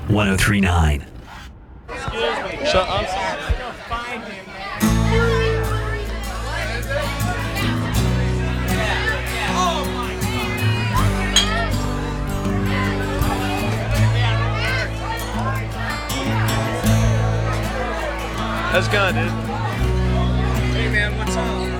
1039. Shut up. How's it going, dude? Hey man, what's up?